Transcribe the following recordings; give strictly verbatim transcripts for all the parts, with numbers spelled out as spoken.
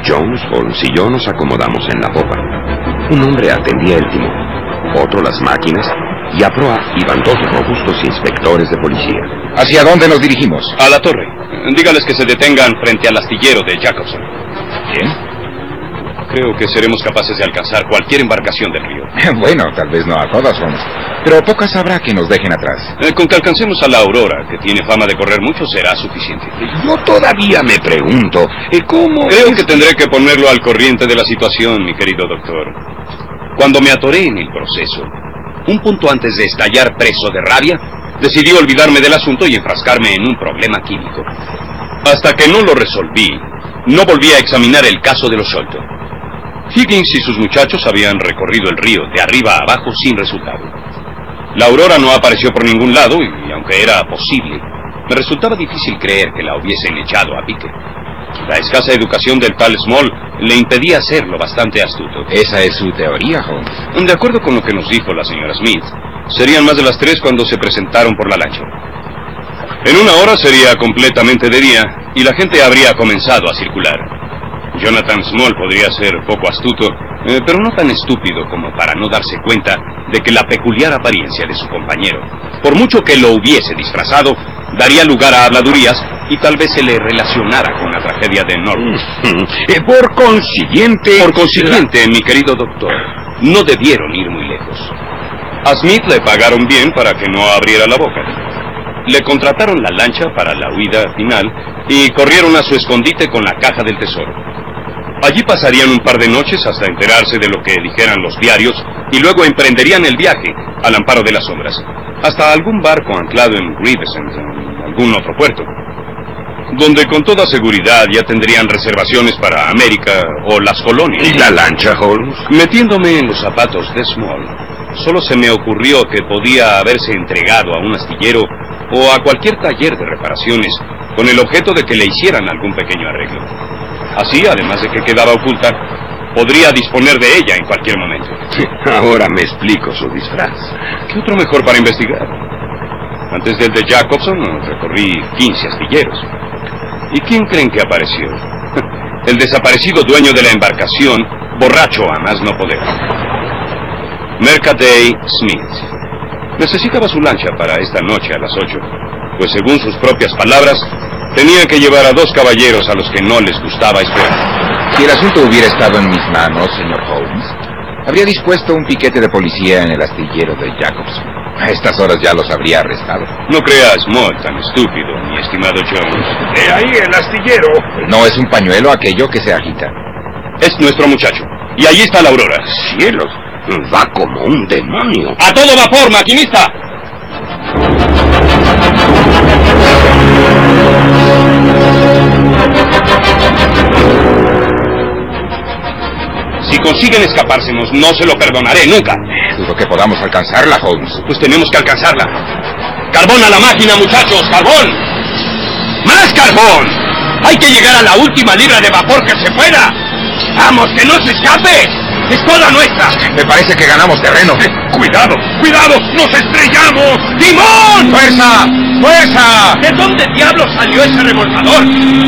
Jones, Holmes y yo nos acomodamos en la popa. Un hombre atendía el timón, otro las máquinas, y a proa iban dos robustos inspectores de policía. ¿Hacia dónde nos dirigimos? A la torre. Dígales que se detengan frente al astillero de Jacobson. ¿Bien? Creo que seremos capaces de alcanzar cualquier embarcación del río. Bueno, tal vez no a todas, Holmes, pero pocas habrá que nos dejen atrás. Eh, con que alcancemos a la Aurora, que tiene fama de correr mucho, será suficiente. Yo todavía me pregunto, ¿eh, ¿cómo...? Creo es... que tendré que ponerlo al corriente de la situación, mi querido doctor. Cuando me atoré en el proceso, un punto antes de estallar preso de rabia, decidí olvidarme del asunto y enfrascarme en un problema químico. Hasta que no lo resolví, no volví a examinar el caso de los Sholto. Higgins y sus muchachos habían recorrido el río de arriba a abajo sin resultado. La Aurora no apareció por ningún lado y, aunque era posible, me resultaba difícil creer que la hubiesen echado a pique. La escasa educación del tal Small le impedía ser lo bastante astuto. Esa es su teoría, Holmes. De acuerdo con lo que nos dijo la señora Smith, serían más de las tres cuando se presentaron por la lancha. En una hora sería completamente de día y la gente habría comenzado a circular. Jonathan Small podría ser poco astuto, eh, pero no tan estúpido como para no darse cuenta de que la peculiar apariencia de su compañero, por mucho que lo hubiese disfrazado, daría lugar a habladurías y tal vez se le relacionara con la tragedia de Norwood. Eh, por consiguiente... Por consiguiente, mi querido doctor, no debieron ir muy lejos. A Smith le pagaron bien para que no abriera la boca. Le contrataron la lancha para la huida final y corrieron a su escondite con la caja del tesoro. Allí pasarían un par de noches hasta enterarse de lo que dijeran los diarios y luego emprenderían el viaje al amparo de las sombras, hasta algún barco anclado en Gravesend, en algún otro puerto, donde con toda seguridad ya tendrían reservaciones para América o las colonias. ¿Y la lancha, Holmes? Metiéndome en los zapatos de Small, solo se me ocurrió que podía haberse entregado a un astillero o a cualquier taller de reparaciones con el objeto de que le hicieran algún pequeño arreglo. Así, además de que quedaba oculta, podría disponer de ella en cualquier momento. Ahora me explico su disfraz. ¿Qué otro mejor para investigar? Antes del de Jacobson recorrí quince astilleros. ¿Y quién creen que apareció? El desaparecido dueño de la embarcación, borracho a más no poder. Mercaday Smith. Necesitaba su lancha para esta noche a las ocho, pues según sus propias palabras, tenía que llevar a dos caballeros a los que no les gustaba esperar. Si el asunto hubiera estado en mis manos, señor Holmes, habría dispuesto un piquete de policía en el astillero de Jacobson. A estas horas ya los habría arrestado. No creas, Small, tan estúpido, mi estimado Jones. ¡He ahí el astillero! No es un pañuelo aquello que se agita. Es nuestro muchacho. Y allí está la Aurora. ¡Cielos! Va como un demonio. ¡A todo vapor, maquinista! Si consiguen escapársenos, no se lo perdonaré nunca. Dudo que podamos alcanzarla, Holmes. Pues tenemos que alcanzarla. ¡Carbón a la máquina, muchachos! ¡Carbón! ¡Más carbón! ¡Hay que llegar a la última libra de vapor que se pueda! ¡Vamos, que no se escape! ¡Es toda nuestra! Me parece que ganamos terreno. Eh, ¡Cuidado! ¡Cuidado! ¡Nos estrellamos! ¡Timón! ¡Fuerza! ¡Fuerza! ¿De dónde diablos salió ese remolcador?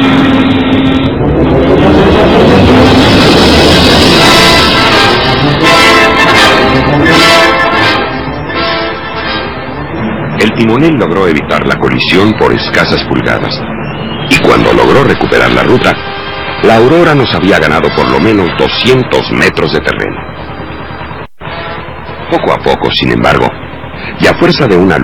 El timonel logró evitar la colisión por escasas pulgadas, y cuando logró recuperar la ruta, la Aurora nos había ganado por lo menos doscientos metros de terreno. Poco a poco, sin embargo, y a fuerza de una